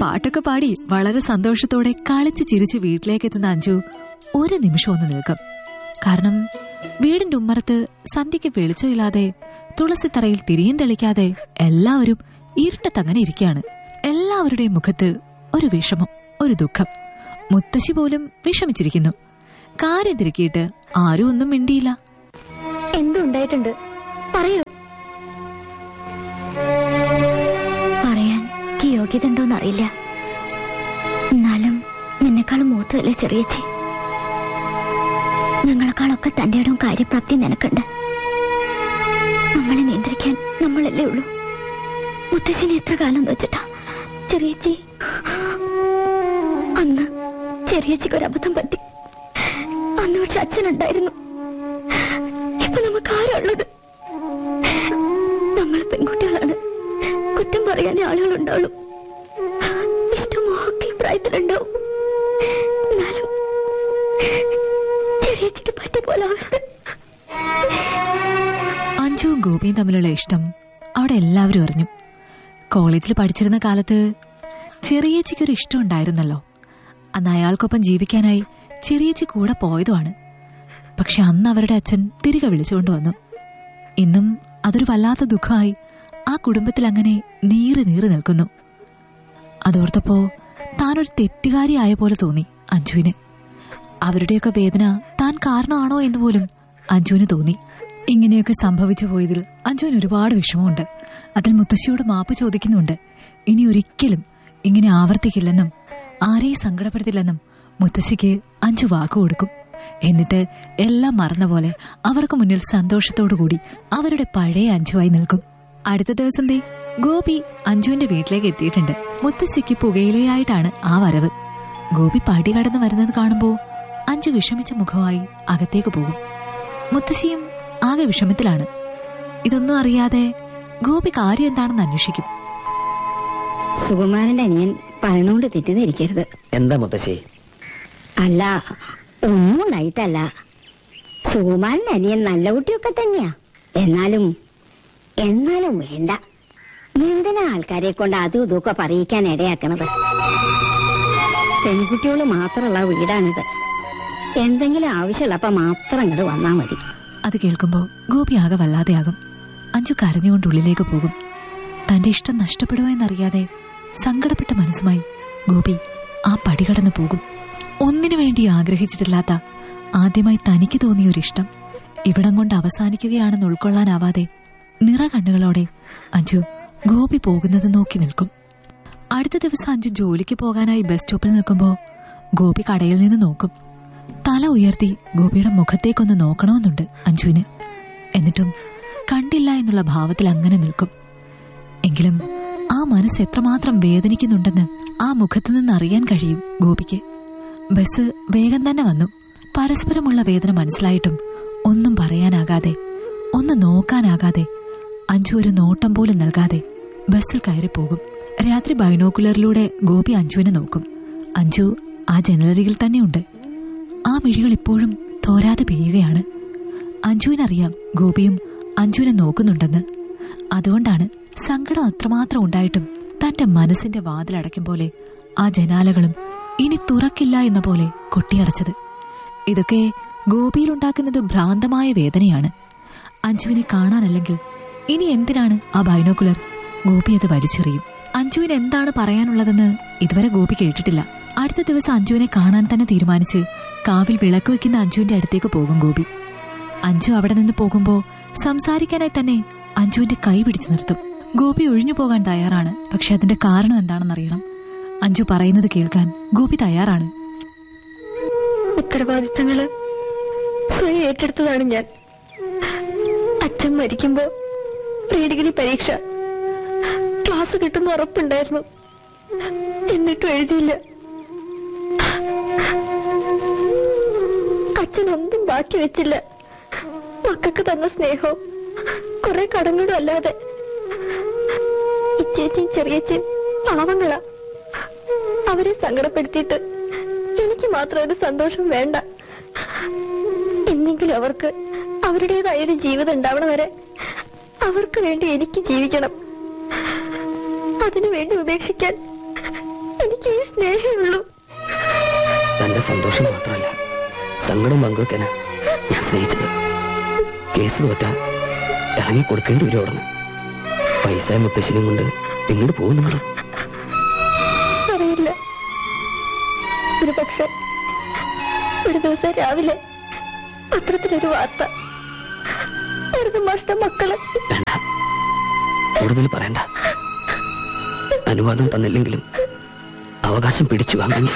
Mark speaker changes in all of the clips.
Speaker 1: പാട്ടൊക്കെ പാടി വളരെ സന്തോഷത്തോടെ കളിച്ച് ചിരിച്ച് വീട്ടിലേക്ക് എത്തുന്ന അഞ്ജു ഒരു നിമിഷം ഒന്ന് നിൽക്കും. കാരണം വീടിന്റെ ഉമ്മറത്ത് സന്ധ്യയ്ക്ക് വെളിച്ചമില്ലാതെ തുളസിത്തറയിൽ തിരിയും തെളിക്കാതെ എല്ലാവരും ഇരുട്ടത്തങ്ങനെ ഇരിക്കുകയാണ്. എല്ലാവരുടെയും മുഖത്ത് ഒരു വിഷമം, ഒരു ദുഃഖം. മുത്തശ്ശി പോലും വിഷമിച്ചിരിക്കുന്നു. കാര്യം തിരക്കിയിട്ട് ആരും ഒന്നും മിണ്ടിയില്ല.
Speaker 2: എന്തുണ്ടായിട്ടുണ്ട് പറയൂ. പറയാൻ യോഗ്യത ഉണ്ടോന്നറിയില്ല. എന്നാലും നിന്നെക്കാളും മൂത്തതല്ലേ ചെറിയച്ചി. ഞങ്ങളെക്കാളൊക്കെ തന്റെ ഇടവും കാര്യപ്രാപ്തി നിനക്കുണ്ട്. നമ്മളെ നിയന്ത്രിക്കാൻ നമ്മളല്ലേ ഉള്ളൂ. മുത്തശ്ശിനെ എത്ര കാലം വെച്ചിട്ടാ ചെറിയച്ചി. അന്ന് ചെറിയച്ചിക്ക് ഒരു അബദ്ധം പറ്റി. അന്ന് പക്ഷെ അച്ഛനുണ്ടായിരുന്നു. ഇപ്പൊ നമുക്ക് ആരുള്ളത്? നമ്മൾ പെൺകുട്ടികളാണ്. കുറ്റം പറയാൻ ആളുകളുണ്ടാവുള്ളൂ. ഇഷ്ടമൊക്കെ പ്രായത്തിലുണ്ടാവും. എന്നാലും ചെറിയച്ചിക്ക് പറ്റിയ പോലെ
Speaker 1: അഞ്ജുവും ഗോപിയും തമ്മിലുള്ള ഇഷ്ടം അവിടെ എല്ലാവരും അറിഞ്ഞു. കോളേജിൽ പഠിച്ചിരുന്ന കാലത്ത് ചെറിയച്ചിക്കൊരു ഇഷ്ടം ഉണ്ടായിരുന്നല്ലോ. അന്ന് അയാൾക്കൊപ്പം ജീവിക്കാനായി ചെറിയച്ചി കൂടെ പോയതുമാണ്. പക്ഷെ അന്ന് അവരുടെ അച്ഛൻ തിരികെ വിളിച്ചുകൊണ്ട് വന്നു. ഇന്നും അതൊരു വല്ലാത്ത ദുഃഖമായി ആ കുടുംബത്തിൽ അങ്ങനെ നീറി നീറി നിൽക്കുന്നു. അതോർത്തപ്പോ താനൊരു തെറ്റുകാരിയായ പോലെ തോന്നി അഞ്ജുവിന്. അവരുടെയൊക്കെ വേദന താൻ കാരണമാണോ എന്ന് പോലും അഞ്ജുവിന് തോന്നി. ഇങ്ങനെയൊക്കെ സംഭവിച്ചു പോയതിൽ അഞ്ജുവിന് ഒരുപാട് വിഷമമുണ്ട്. അതിൽ മുത്തശ്ശിയോട് മാപ്പ് ചോദിക്കുന്നുണ്ട്. ഇനി ഒരിക്കലും ഇങ്ങനെ ആവർത്തിക്കില്ലെന്നും ആരെയും സങ്കടപ്പെടുത്തില്ലെന്നും മുത്തശ്ശിക്ക് അഞ്ജു വാക്കു കൊടുക്കും. എന്നിട്ട് എല്ലാം മറന്ന പോലെ അവർക്ക് മുന്നിൽ സന്തോഷത്തോടുകൂടി അവരുടെ പഴയ അഞ്ജുവായി നിൽക്കും. അടുത്ത ദിവസം ഗോപി അഞ്ജുവിന്റെ വീട്ടിലേക്ക് എത്തിയിട്ടുണ്ട്. മുത്തശ്ശിക്ക് പുകയിലയായിട്ടാണ് ആ വരവ്. ഗോപി പടി കടന്ന് വരുന്നത് കാണുമ്പോ അഞ്ജു വിഷമിച്ച മുഖമായി അകത്തേക്ക് പോകും. മുത്തശ്ശിയും ആകെ വിഷമത്തിലാണ്. ഇതൊന്നും അറിയാതെ ഗോപി കാര്യം എന്താണെന്ന് അന്വേഷിക്കും.
Speaker 2: സുകുമാരന്റെ അനിയൻ പറയണോണ്ട് തെറ്റിദ്ധരിക്കരുത്.
Speaker 3: എന്താ മുത്തശ്ശി?
Speaker 2: അല്ല, ഒന്നും ഉണ്ടായിട്ടല്ല. സുകുമാരന്റെ അനിയൻ നല്ല കുട്ടിയൊക്കെ തന്നെയാ. എന്നാലും വേണ്ട. എന്തിനാ ആൾക്കാരെ കൊണ്ട് അതും ഇതൊക്കെ പറയിക്കാൻ ഇടയാക്കണത്? പെൺകുട്ടികള് മാത്രമുള്ള വീടാണിത്. എന്തെങ്കിലും ആവശ്യമുള്ളപ്പോ മാത്രം ഇങ്ങോട്ട് വന്നാ മതി.
Speaker 1: അത് കേൾക്കുമ്പോ ഗോപി ആകെ വല്ലാതെയാകും. അഞ്ജു കരഞ്ഞുകൊണ്ട് ഉള്ളിലേക്ക് പോകും. തന്റെ ഇഷ്ടം നഷ്ടപ്പെടുക എന്നറിയാതെ സങ്കടപ്പെട്ട മനസ്സുമായി ഗോപി ആ പടി കടന്നു പോകും. ഒന്നിനു വേണ്ടി ആഗ്രഹിച്ചിട്ടില്ലാത്ത ആദ്യമായി തനിക്ക് തോന്നിയൊരിഷ്ടം ഇവിടം കൊണ്ട് അവസാനിക്കുകയാണെന്ന് ഉൾക്കൊള്ളാനാവാതെ നിറകണ്ണുകളോടെ അഞ്ജു ഗോപി പോകുന്നത് നോക്കി നിൽക്കും. അടുത്ത ദിവസം അഞ്ജു ജോലിക്ക് പോകാനായി ബസ് സ്റ്റോപ്പിൽ നിൽക്കുമ്പോ ഗോപി കടയിൽ നിന്ന് നോക്കും. തല ഉയർത്തി ഗോപിയുടെ മുഖത്തേക്കൊന്ന് നോക്കണമെന്നുണ്ട് അഞ്ജുവിന്. എന്നിട്ടും കണ്ടില്ല എന്നുള്ള ഭാവത്തിൽ അങ്ങനെ നിൽക്കും. എങ്കിലും ആ മനസ്സ് എത്രമാത്രം വേദനിക്കുന്നുണ്ടെന്ന് ആ മുഖത്തു നിന്ന് അറിയാൻ കഴിയും ഗോപിക്ക്. ബസ് വേഗം തന്നെ വന്നു. പരസ്പരമുള്ള വേദന മനസ്സിലായിട്ടും ഒന്നും പറയാനാകാതെ, ഒന്ന് നോക്കാനാകാതെ, അഞ്ജു ഒരു നോട്ടം പോലും നൽകാതെ ബസ്സിൽ കയറിപ്പോകും. രാത്രി ബൈനോക്കുലറിലൂടെ ഗോപി അഞ്ജുവിനെ നോക്കും. അഞ്ജു ആ ജനലരികിൽ തന്നെയുണ്ട്. ആ മിഴികൾ ഇപ്പോഴും തോരാതെ പെയ്യുകയാണ്. അഞ്ജുവിനറിയാം ഗോപിയും അഞ്ജുവിനെ നോക്കുന്നുണ്ടെന്ന്. അതുകൊണ്ടാണ് സങ്കടം അത്രമാത്രം ഉണ്ടായിട്ടും തന്റെ മനസ്സിന്റെ വാതിലടയ്ക്കും പോലെ ആ ജനാലകളും ഇനി തുറക്കില്ല എന്ന പോലെ കൊട്ടിയടച്ചത്. ഇതൊക്കെ ഗോപിയിലുണ്ടാക്കുന്നത് ഭ്രാന്തമായ വേദനയാണ്. അഞ്ജുവിനെ കാണാനല്ലെങ്കിൽ ഇനി എന്തിനാണ് ആ ബൈനോക്കുലർ? ഗോപി അത് വലിച്ചെറിയും. അഞ്ജുവിന് എന്താണ് പറയാനുള്ളതെന്ന് ഇതുവരെ ഗോപി കേട്ടിട്ടില്ല. അടുത്ത ദിവസം അഞ്ജുവിനെ കാണാൻ തന്നെ തീരുമാനിച്ച് കാവിൽ വിളക്ക് വയ്ക്കുന്ന അഞ്ജുവിന്റെ അടുത്തേക്ക് പോകും ഗോപി. അഞ്ജു അവിടെ നിന്ന് പോകുമ്പോ സംസാരിക്കാനായി തന്നെ അഞ്ജുവിന്റെ കൈ പിടിച്ചു നിർത്തും. ഗോപി ഒഴിഞ്ഞു പോകാൻ തയ്യാറാണ്. പക്ഷെ അതിന്റെ കാരണം എന്താണെന്നറിയണം. അഞ്ജു പറയുന്നത് കേൾക്കാൻ ഗോപി തയ്യാറാണ്.
Speaker 2: ഉത്തരവാദിത്തങ്ങള് സ്വയം ഏറ്റെടുത്തതാണ് ഞാൻ. അച്ഛൻ മരിക്കുമ്പോ പ്രീ ഡിഗ്രി പരീക്ഷ ക്ലാസ് കിട്ടുന്ന ഉറപ്പുണ്ടായിരുന്നു. എന്നിട്ടും എഴുതിയില്ല. അച്ഛനൊന്നും ബാക്കി വെച്ചില്ല. മക്കൾക്ക് തന്ന സ്നേഹവും കുറെ കടങ്ങളും അല്ലാതെ. ഇച്ചേച്ചിയും ചെറിയച്ചയും പാവങ്ങളാ. അവരെ സങ്കടപ്പെടുത്തിയിട്ട് എനിക്ക് മാത്രം ഒരു സന്തോഷം വേണ്ട. എന്നെങ്കിലും അവർക്ക് അവരുടേതായൊരു ജീവിതം ഉണ്ടാവണ വരെ അവർക്ക് വേണ്ടി എനിക്ക് ജീവിക്കണം. അതിനുവേണ്ടി ഉപേക്ഷിക്കാൻ എനിക്ക് ഈ സ്നേഹമുള്ളൂ.
Speaker 3: തന്റെ സന്തോഷം മാത്രമല്ല, സങ്കടം പങ്കുവെക്കാനാ ഞാൻ സ്നേഹിച്ചത്. കേസ് തോറ്റാ ഇറങ്ങി കൊടുക്കേണ്ടി വരും. അവിടുന്ന് പൈസ മുത്തശ്ശിനും കൊണ്ട് ഇങ്ങോട്ട് പോകും. നിങ്ങൾ
Speaker 2: അറിയില്ല. ഒരു പക്ഷെ ഒരു ദിവസം രാവിലെ പത്രത്തിലൊരു വാർത്ത, മക്കള്.
Speaker 3: വേണ്ട, കൂടുതൽ പറയണ്ട. അനുവാദം തന്നില്ലെങ്കിലും അവകാശം പിടിച്ചു വാങ്ങി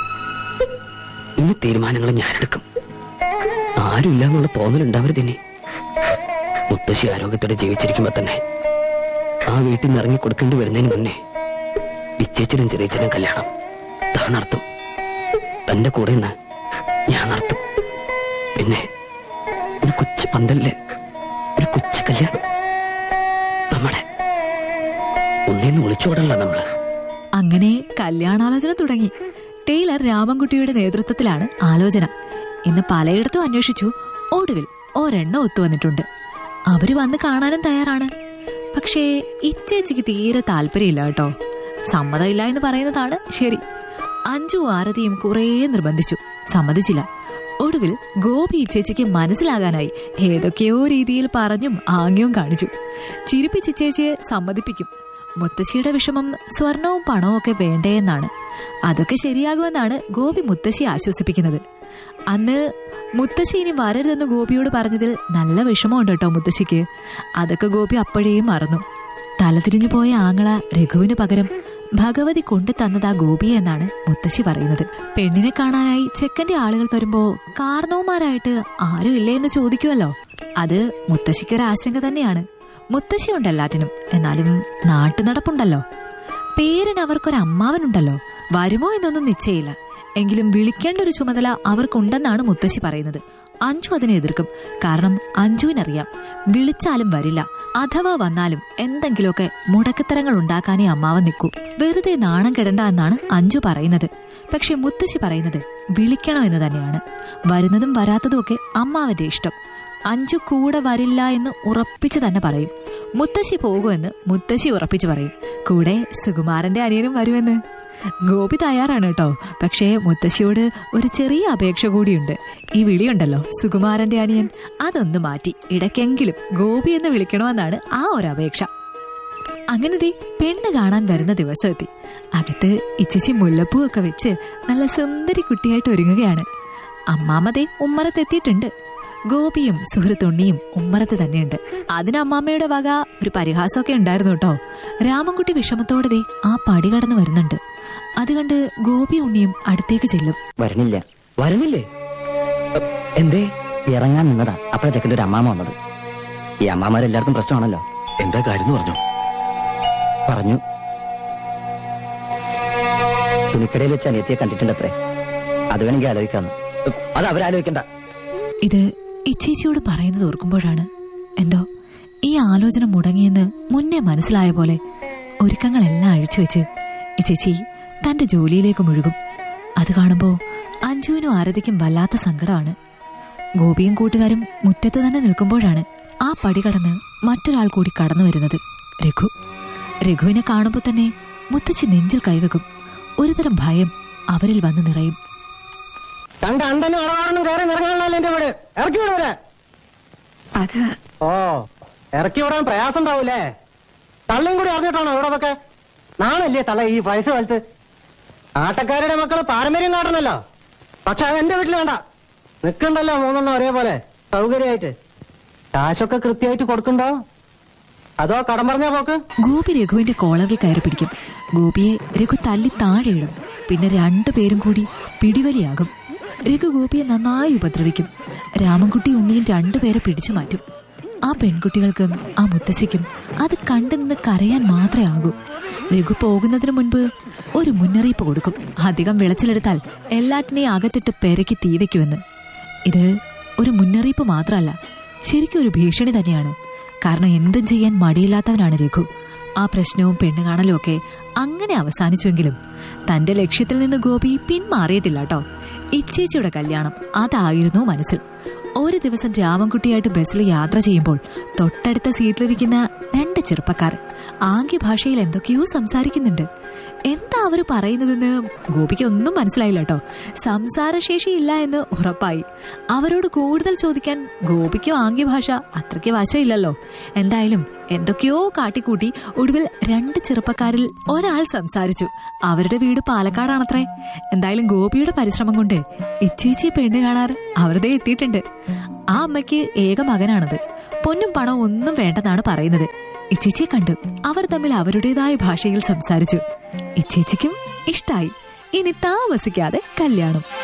Speaker 3: ഇനി തീരുമാനങ്ങൾ ഞാനെടുക്കും. ആരുമില്ല എന്നുള്ള തോന്നലുണ്ടാവരുത് ഇനി. മുത്തശ്ശി ആരോഗ്യത്തോടെ ജീവിച്ചിരിക്കുമ്പോ തന്നെ ആ വീട്ടിൽ നിന്ന് ഇറങ്ങി കൊടുക്കേണ്ടി വരുന്നതിന് മുന്നേ ഇച്ചേച്ചനും ചെറിയച്ചനും കല്യാണം താൻ നടത്തും. തന്റെ കൂടെ നിന്ന് ഞാൻ നടത്തും. പിന്നെ ഒരു കൊച്ചു പന്തലില് ഒരു കൊച്ചു കല്യാണം. നമ്മളെ ഒന്നേന്ന് വിളിച്ചോടല്ല നമ്മള്.
Speaker 1: അങ്ങനെ കല്യാണാലോചന തുടങ്ങി. ടൈലർ രാമൻകുട്ടിയുടെ നേതൃത്വത്തിലാണ് ആലോചന. ഇന്ന് പലയിടത്തും അന്വേഷിച്ചു. ഒടുവിൽ ഒരെണ്ണം ഒത്തുവന്നിട്ടുണ്ട്. അവര് വന്ന് കാണാനും തയ്യാറാണ്. പക്ഷേ ഇച്ചേച്ചിക്ക് തീരെ താല്പര്യമില്ല കേട്ടോ. സമ്മതമില്ല എന്ന് പറയുന്നതാണ് ശരി. അഞ്ജു ആരതിയും കുറേ നിർബന്ധിച്ചു, സമ്മതിച്ചില്ല. ഒടുവിൽ ഗോപി ഇച്ചേച്ചിക്ക് മനസ്സിലാകാനായി ഏതൊക്കെയോ രീതിയിൽ പറഞ്ഞും ആംഗ്യവും കാണിച്ചു. ചിരിപ്പിച്ചിച്ചേച്ചിയെ സമ്മതിപ്പിക്കും. മുത്തശ്ശിയുടെ വിഷമം സ്വർണവും പണവും ഒക്കെ വേണ്ടേയെന്നാണ്. അതൊക്കെ ശരിയാകുമെന്നാണ് ഗോപി മുത്തശ്ശിയെ ആശ്വസിപ്പിക്കുന്നത്. അന്ന് മുത്തശ്ശി ഇനി വരരുതെന്ന് ഗോപിയോട് പറഞ്ഞതിൽ നല്ല വിഷമമുണ്ട് കേട്ടോ മുത്തശ്ശിക്ക്. അതൊക്കെ ഗോപി അപ്പോഴേ മറന്നു. തലതിരിഞ്ഞു പോയ ആങ്ങള രഘുവിന് പകരം ഭഗവതി കൊണ്ടു തന്നതാ ഗോപിയെ എന്നാണ് മുത്തശ്ശി പറയുന്നത്. പെണ്ണിനെ കാണാനായി ചെക്കന്റെ ആളുകൾ വരുമ്പോ കാർന്നോമാരായിട്ട് ആരും ഇല്ലേ എന്ന് ചോദിക്കുമല്ലോ. അത് മുത്തശ്ശിക്കൊരാശങ്ക തന്നെയാണ്. മുത്തശ്ശിയുണ്ട് എല്ലാറ്റിനും. എന്നാലും നാട്ടുനടപ്പുണ്ടല്ലോ. പേരിന് അവർക്കൊരമ്മാവനുണ്ടല്ലോ. വരുമോ എന്നൊന്നും നിശ്ചയില്ല. എങ്കിലും വിളിക്കേണ്ട ഒരു ചുമതല അവർക്കുണ്ടെന്നാണ് മുത്തശ്ശി പറയുന്നത്. അഞ്ജു അതിനെ എതിർക്കും. കാരണം അഞ്ജുവിനറിയാം, വിളിച്ചാലും വരില്ല. അഥവാ വന്നാലും എന്തെങ്കിലുമൊക്കെ മുടക്കത്തരങ്ങൾ ഉണ്ടാക്കാനേ അമ്മാവൻ നിൽക്കൂ. വെറുതെ നാണം കെടണ്ട എന്നാണ് അഞ്ജു പറയുന്നത്. പക്ഷെ മുത്തശ്ശി പറയുന്നത് വിളിക്കണോ എന്ന് തന്നെയാണ്. വരുന്നതും വരാത്തതും ഒക്കെ അമ്മാവന്റെ ഇഷ്ടം. അഞ്ജു കൂടെ വരില്ല എന്ന് ഉറപ്പിച്ചു തന്നെ പറയും. മുത്തശ്ശി പോകുമെന്ന് മുത്തശ്ശി ഉറപ്പിച്ചു പറയും. കൂടെ സുകുമാരന്റെ അനിയനും വരുമെന്ന്. ഗോപി തയ്യാറാണ് കേട്ടോ. പക്ഷേ മുത്തശ്ശിയോട് ഒരു ചെറിയ അപേക്ഷ കൂടിയുണ്ട്. ഈ വിളിയുണ്ടല്ലോ സുകുമാരന്റെ അനിയൻ, അതൊന്ന് മാറ്റി ഇടയ്ക്കെങ്കിലും ഗോപി എന്ന് വിളിക്കണമെന്നാണ് ആ ഒരു അപേക്ഷ. അങ്ങനെ പെണ്ണ് കാണാൻ വരുന്ന ദിവസം എത്തി. അകത്ത് ഇച്ചിച്ചി മുല്ലപ്പൂ ഒക്കെ വെച്ച് നല്ല സുന്ദരി കുട്ടിയായിട്ട് ഒരുങ്ങുകയാണ്. അമ്മാമതേ ഉമ്മറത്തെത്തിയിട്ടുണ്ട്. ഗോപിയും സുഹൃത്തുണ്ണിയും ഉമ്മറത്ത് തന്നെയുണ്ട്. അതിന് അമ്മാമ്മയുടെ വക ഒരു പരിഹാസമൊക്കെ ഉണ്ടായിരുന്നു കേട്ടോ. രാമൻകുട്ടി വിഷമത്തോടെ ആ പടി കടന്നു വരുന്നുണ്ട്. അതുകണ്ട് ഗോപി ഉണ്ണിയും അടുത്തേക്ക് ചെല്ലും.
Speaker 3: വരണില്ലേ? എന്തേ?
Speaker 4: ഇറങ്ങാൻ നിന്നതാ. അപ്പഴ ചെക്കൻ്റെ ഒരു അമ്മാമ വന്നത്. ഈ അമ്മാമാരെല്ലാവർക്കും പ്രശ്നമാണല്ലോ.
Speaker 3: എന്താ കാര്യം പറഞ്ഞു?
Speaker 4: തുണിക്കടയിൽ വെച്ച് അനിയത്തിയെ കണ്ടിട്ടുണ്ടത്രേ. അത് വേണമെങ്കിൽ ആലോചിക്കാന്ന്. അത് അവരാലോചിക്കണ്ട.
Speaker 1: ഇത് ഇച്ചേച്ചിയോട് പറയുന്നത് ഓർക്കുമ്പോഴാണ് എന്തോ ഈ ആലോചന മുടങ്ങിയെന്ന് മുന്നേ മനസ്സിലായ പോലെ ഒരുക്കങ്ങളെല്ലാം അഴിച്ചുവെച്ച് ഇച്ചേച്ചി തന്റെ ജോലിയിലേക്ക് മുഴുകും. അത് കാണുമ്പോ അഞ്ജുവിനും ആരതിക്കും വല്ലാത്ത സങ്കടമാണ്. ഗോപിയും കൂട്ടുകാരും മുറ്റത്ത് തന്നെ നിൽക്കുമ്പോഴാണ് ആ പടി കടന്ന് മറ്റൊരാൾ കൂടി കടന്നു വരുന്നത്. രഘുവിനെ കാണുമ്പോ തന്നെ മുത്തച്ഛി നെഞ്ചിൽ കൈവെക്കും. ഒരുതരം ഭയം അവരിൽ വന്ന് നിറയും.
Speaker 5: ഇറക്കി വിടാൻ പ്രയാസം ഉണ്ടാവൂലേ? തള്ളയും കൂടി അറിഞ്ഞിട്ടാണോ ഇവിടെ? നാളല്ലേ തള്ള ഈ വയസ്സ് കാലത്ത്? ആട്ടക്കാരുടെ മക്കള് പാരമ്പര്യം കാട്ടണല്ലോ. പക്ഷെ അത് എന്റെ വീട്ടിൽ വേണ്ട. നിൽക്കണ്ടല്ലോ മൂന്നെണ്ണം ഒരേപോലെ സൗകര്യമായിട്ട്. കാശൊക്കെ കൃത്യമായിട്ട് കൊടുക്കണ്ടോ അതോ കടം പറഞ്ഞാ പോക്ക്?
Speaker 1: ഗോപി രഘുവിന്റെ കോളറിൽ കയറി പിടിക്കും. ഗോപിയെ രഘു തല്ലി താഴെയിടും. പിന്നെ രണ്ടുപേരും കൂടി പിടിവലിയാകും. രഘു ഗോപിയെ നന്നായി ഉപദ്രവിക്കും. രാമൻകുട്ടി ഉണ്ണിയും രണ്ടുപേരെ പിടിച്ചു മാറ്റും. ആ പെൺകുട്ടികൾക്കും ആ മുത്തശ്ശിക്കും അത് കണ്ടു നിന്ന് കരയാൻ മാത്രമേ ആകൂ. രഘു പോകുന്നതിന് മുൻപ് ഒരു മുന്നറിയിപ്പ് കൊടുക്കും. അധികം വിളച്ചിലെടുത്താൽ എല്ലാറ്റിനെയും അകത്തിട്ട് പെരക്കി തീവയ്ക്കുമെന്ന്. ഇത് ഒരു മുന്നറിയിപ്പ് മാത്രമല്ല, ശരിക്കും ഒരു ഭീഷണി തന്നെയാണ്. കാരണം എന്തും ചെയ്യാൻ മടിയില്ലാത്തവനാണ് രഘു. ആ പ്രശ്നവും പെണ്ണുകാണലും ഒക്കെ അങ്ങനെ അവസാനിച്ചുവെങ്കിലും തന്റെ ലക്ഷ്യത്തിൽ നിന്ന് ഗോപി പിന്മാറിയിട്ടില്ല കേട്ടോ. ഇച്ചേച്ചിയുടെ കല്യാണം അതായിരുന്നു മനസ്സിൽ. ഒരു ദിവസം രാമൻകുട്ടിയായിട്ട് ബസ്സിൽ യാത്ര ചെയ്യുമ്പോൾ തൊട്ടടുത്ത സീറ്റിലിരിക്കുന്ന രണ്ട് ചെറുപ്പക്കാർ ആംഗ്യഭാഷയിൽ എന്തൊക്കെയോ സംസാരിക്കുന്നുണ്ട്. എന്താ അവര് പറയുന്നതെന്ന് ഗോപിക്ക് ഒന്നും മനസ്സിലായില്ല കേട്ടോ. സംസാരശേഷി ഇല്ല എന്ന് ഉറപ്പായി. അവരോട് കൂടുതൽ ചോദിക്കാൻ ഗോപിക്കോ ആംഗ്യഭാഷ അത്രയ്ക്ക് വശമില്ലല്ലോ. എന്തായാലും എന്തൊക്കെയോ കാട്ടിക്കൂട്ടി ഒടുവിൽ 2 ചെറുപ്പക്കാരിൽ ഒരാൾ സംസാരിച്ചു. അവരുടെ വീട് പാലക്കാടാണത്രേ. എന്തായാലും ഗോപിയുടെ പരിശ്രമം കൊണ്ട് ഇച്ചേച്ചി പെണ്ണ് കാണാൻ അവരുടെ എത്തിയിട്ടുണ്ട്. ആ അമ്മയ്ക്ക് ഏക മകനാണത്. പൊന്നും പണവും ഒന്നും വേണ്ടെന്നാണ് പറയുന്നത്. ഇച്ചേച്ചിയെ കണ്ടു. അവർ തമ്മിൽ അവരുടേതായ ഭാഷയിൽ സംസാരിച്ചു. ഇച്ചേച്ചിക്കും ഇഷ്ടായി. ഇനി താമസിക്കാതെ കല്യാണം.